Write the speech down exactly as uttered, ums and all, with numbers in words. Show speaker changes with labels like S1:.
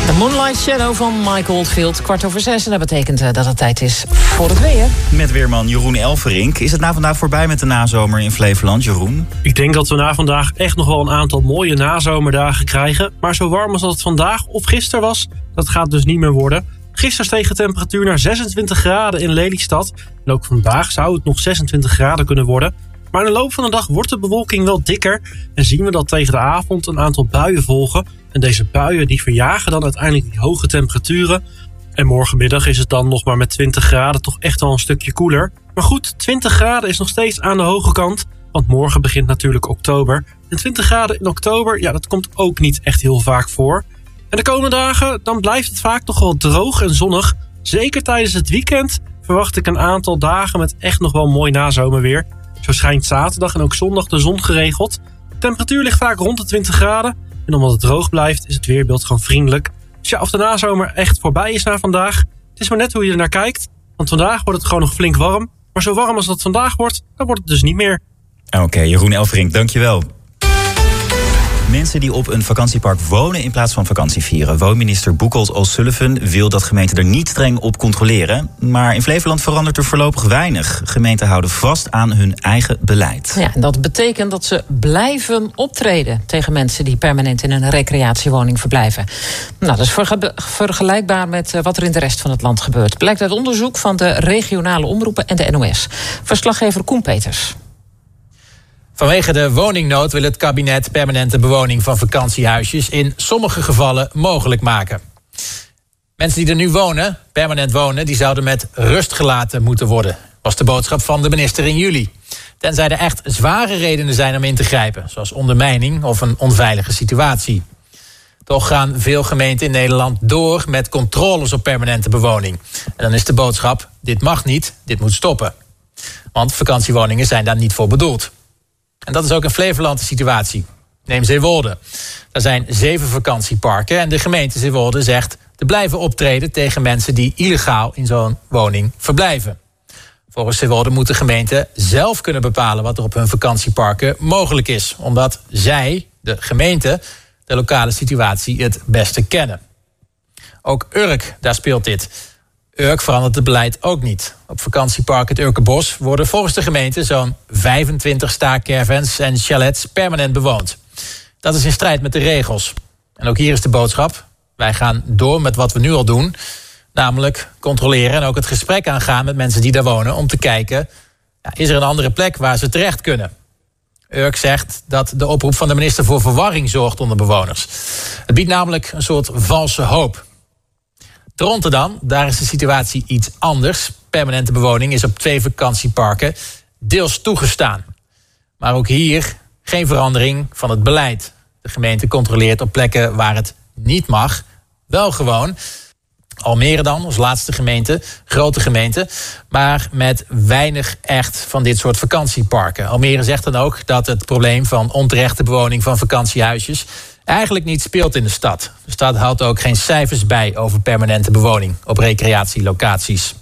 S1: The Moonlight Shadow van Michael Oldfield. Kwart over zes en dat betekent uh, dat het tijd is voor het weer.
S2: Met weerman Jeroen Elverink. Is het na vandaag voorbij met de nazomer in Flevoland, Jeroen?
S3: Ik denk dat we na vandaag echt nog wel een aantal mooie nazomerdagen krijgen. Maar zo warm als dat het vandaag of gisteren was, dat gaat dus niet meer worden. Gisteren steeg de temperatuur naar zesentwintig graden in Lelystad. En ook vandaag zou het nog zesentwintig graden kunnen worden. Maar in de loop van de dag wordt de bewolking wel dikker. En zien we dat tegen de avond een aantal buien volgen. En deze buien die verjagen dan uiteindelijk die hoge temperaturen. En morgenmiddag is het dan nog maar met twintig graden toch echt wel een stukje koeler. Maar goed, twintig graden is nog steeds aan de hoge kant. Want morgen begint natuurlijk oktober. En twintig graden in oktober, ja, dat komt ook niet echt heel vaak voor. En de komende dagen, dan blijft het vaak toch wel droog en zonnig. Zeker tijdens het weekend verwacht ik een aantal dagen met echt nog wel mooi nazomerweer. Zo schijnt zaterdag en ook zondag de zon geregeld. De temperatuur ligt vaak rond de twintig graden. En omdat het droog blijft, is het weerbeeld gewoon vriendelijk. Dus ja, of de nazomer echt voorbij is na vandaag, het is maar net hoe je er naar kijkt. Want vandaag wordt het gewoon nog flink warm. Maar zo warm als dat vandaag wordt, dan wordt het dus niet meer.
S2: Oké, okay, Jeroen Elverink, dankjewel. Mensen die op een vakantiepark wonen in plaats van vakantie vieren. Woonminister Buchholz O'Sullivan wil dat gemeenten er niet streng op controleren. Maar in Flevoland verandert er voorlopig weinig. Gemeenten houden vast aan hun eigen beleid.
S1: Ja, dat betekent dat ze blijven optreden tegen mensen die permanent in een recreatiewoning verblijven. Nou, dat is verge- vergelijkbaar met wat er in de rest van het land gebeurt. Blijkt uit onderzoek van de regionale omroepen en de N O S. Verslaggever Koen Peters.
S4: Vanwege de woningnood wil het kabinet permanente bewoning van vakantiehuisjes in sommige gevallen mogelijk maken. Mensen die er nu wonen, permanent wonen, die zouden met rust gelaten moeten worden, was de boodschap van de minister in juli. Tenzij er echt zware redenen zijn om in te grijpen, zoals ondermijning of een onveilige situatie. Toch gaan veel gemeenten in Nederland door met controles op permanente bewoning. En dan is de boodschap, dit mag niet, dit moet stoppen. Want vakantiewoningen zijn daar niet voor bedoeld. En dat is ook in Flevoland de situatie. Neem Zeewolde. Er zijn zeven vakantieparken en de gemeente Zeewolde zegt te blijven optreden tegen mensen die illegaal in zo'n woning verblijven. Volgens Zeewolde moet de gemeente zelf kunnen bepalen wat er op hun vakantieparken mogelijk is. Omdat zij, de gemeente, de lokale situatie het beste kennen. Ook Urk, daar speelt dit. Urk verandert het beleid ook niet. Op vakantiepark het Urkenbos worden volgens de gemeente zo'n vijfentwintig staakcaravans en chalets permanent bewoond. Dat is in strijd met de regels. En ook hier is de boodschap. Wij gaan door met wat we nu al doen. Namelijk controleren en ook het gesprek aangaan met mensen die daar wonen om te kijken, ja, is er een andere plek waar ze terecht kunnen? Urk zegt dat de oproep van de minister voor verwarring zorgt onder bewoners. Het biedt namelijk een soort valse hoop. Dronten dan, daar is de situatie iets anders. Permanente bewoning is op twee vakantieparken deels toegestaan. Maar ook hier geen verandering van het beleid. De gemeente controleert op plekken waar het niet mag, wel gewoon. Almere dan, als laatste gemeente, grote gemeente, maar met weinig echt van dit soort vakantieparken. Almere zegt dan ook dat het probleem van onterechte bewoning van vakantiehuisjes eigenlijk niet speelt in de stad. De stad houdt ook geen cijfers bij over permanente bewoning op recreatielocaties.